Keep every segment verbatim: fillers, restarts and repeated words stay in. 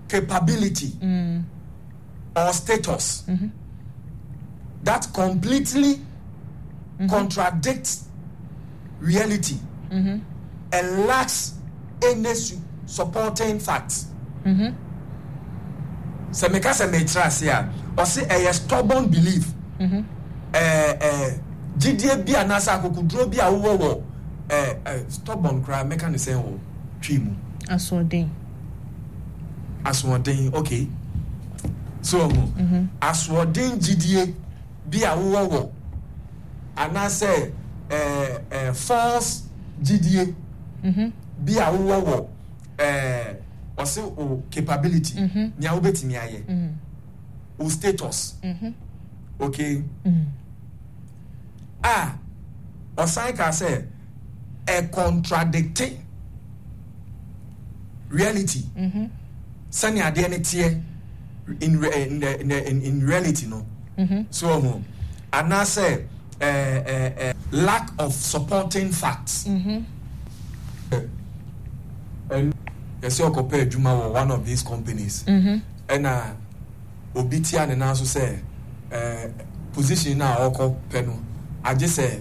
capability mm. or status mm-hmm. that completely mm-hmm. contradicts reality mm-hmm. and lacks any su- supporting facts. Mm-hmm. So me kasa me trust here or say a stubborn belief mm-hmm. eh eh gidie bi anasa akokudro bi a wo wo eh stubborn cry make can say wo twimu asodin asodin okay so mm-hmm. asodin gidie bi a wo wo anasa eh eh false gidie mhm bi a wo wo eh or say o capability nya wo betimi aye mhm o status mhm okay mhm ah or say ka say a contradicting reality mhm sani ade ne tie in in in, in in reality no mhm so um and I say uh, uh, uh, lack of supporting facts mhm uh, and yes you compare Juma with one of these companies mhm and uh obitia ne na so say uh position na oko peno I just say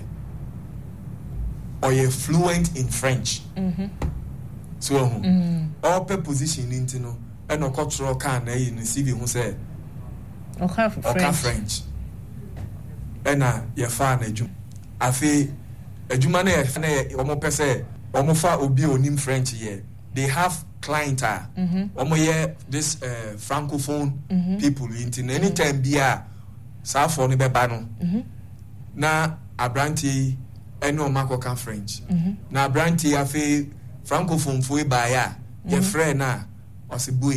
or you fluent in French mhm so um mm-hmm. all per position into no and no cultural can na you C V who say okay French okay French and uh your fan ejum afi ejuma na e omo pese omo fa obi onim French here they have client ah mhm omo here this uh, francophone mm-hmm. people into anytime bia sa for no be ba no mhm na abranti eno makoka French mm-hmm. na abranti afi francophone fo e ba ya mm-hmm. your friend na o se boy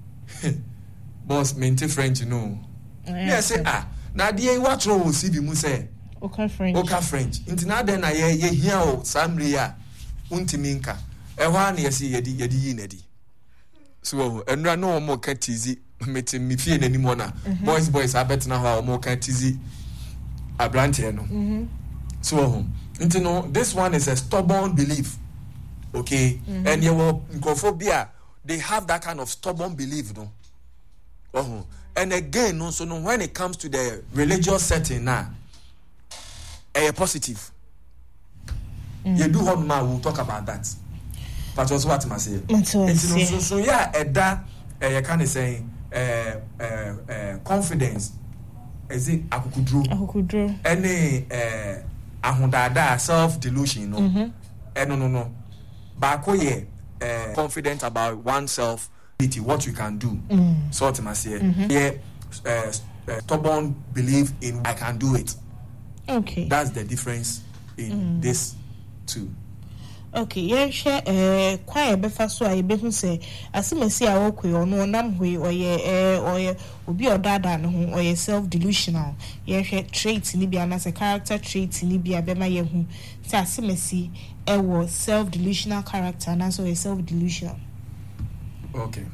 boss mente French no yeah, yeah say ah na de what ro C V mu say okay French okay French into na de na ye ye hia o samre ya untimi nka e ho na ye se ye di ye di yi na di so enra no mo ka tizi meti mi fie na ni mo na mm-hmm. boys boys abet na ho mo ka tizi abrante no mhm so into no this one is a stubborn belief okay mm-hmm. and you will nkophobia they have that kind of stubborn belief no oh and again no so no when it comes to the religious setting now a positive mm-hmm. you do what man will talk about that but also what must say it's so so yeah eda eh you can say eh eh eh confidence is it akukudro akukudro any eh ahundada self delusion no mm-hmm. eh no no no baako ye uh, confident about oneself, what you can do. Mm. So to say, mm-hmm. yeah, uh, uh, stubborn belief in I can do it. Okay, that's the difference in mm. this two. Okay, yeah, share eh kwai be fa so aye be hu say asemasi a wokwe ono nam hwe oye eh oye obi odada no ho oye self delusional yeah share trait ni bia na say character trait ni bia be ma ye hu say asemasi e wo self delusional character na so self delusional. Okay.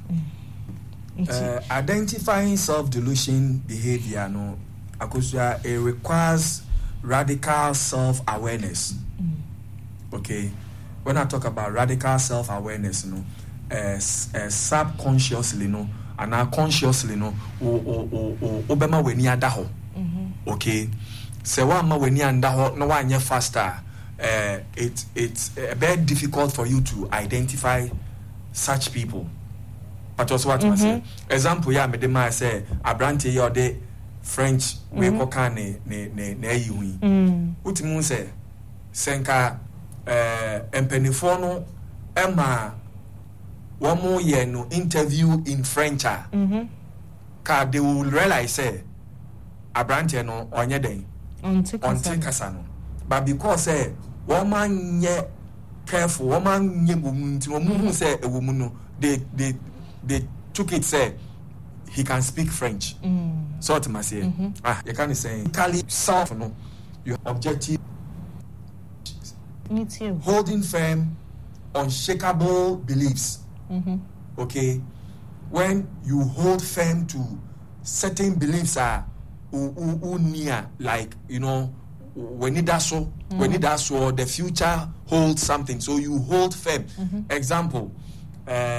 Mm. Uh, identifying self delusion behavior no akosia it requires radical self awareness. Mm. Okay. When I talk about radical self-awareness, you know, uh, uh, subconsciously, you know, and now consciously, you know, o o o o obema weni adaho, okay. So what ma weni adaho, no one ye faster. Uh, it it's a bit difficult for you to identify such people. But also what mm-hmm. I say, example, yeah, me de ma say, abrante your de French we mm-hmm. koka ne ne ne ne yiwi. Utimu say, senka. Uh, empenifo no ema wamo ye no interview in French mm-hmm. ka they will realize say abrante no onye den onte kasa no but because say woman ye careful woman ye mumunti womun say ewomu no they they they took it say he can speak French mm. so to say mm-hmm. ah you can say cali self no your objective me too. Holding firm, unshakable beliefs. Mm-hmm. Okay, when you hold firm to certain beliefs are near, like you know, when it does so, mm-hmm. when it does so, the future holds something. So you hold firm. Mm-hmm. Example. Uh,